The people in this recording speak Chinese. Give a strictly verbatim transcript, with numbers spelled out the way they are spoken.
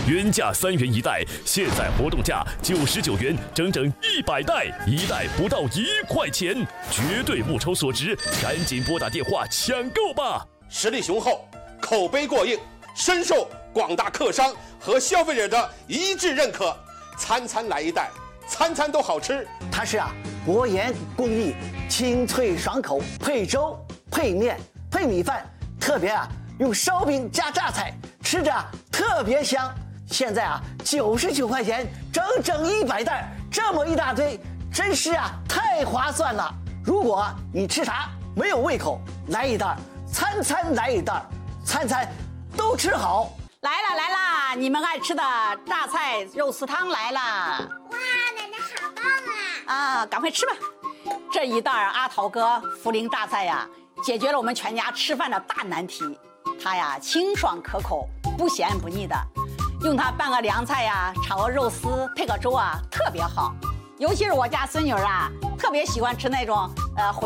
原价三元一袋，现在活动价九十九元，整整一百袋，一袋不到一块钱，绝对物超所值，赶紧拨打电话抢购吧！ 实力雄厚，口碑过硬，深受广大客商和消费者的一致认可。餐餐来一袋，餐餐都好吃。 它是啊，国盐工艺，清脆爽口，配粥、配面、配米饭，特别啊用烧饼加榨菜，吃着啊特别香。现在啊九十九块钱，整整一百袋，这么一大堆，真是啊太划算了。如果你吃啥没有胃口，来一袋，餐餐来一袋，餐餐都吃好。 来了来了，你们爱吃的榨菜肉丝汤来了！ 哇，奶奶好棒啊！ 啊，赶快吃吧！这一袋阿桃哥涪陵榨菜呀，解决了我们全家吃饭的大难题。它呀清爽可口，不咸不腻的，用它拌个凉菜呀，炒个肉丝，配个粥啊，特别好。尤其是我家孙女啊，特别喜欢吃那种呃。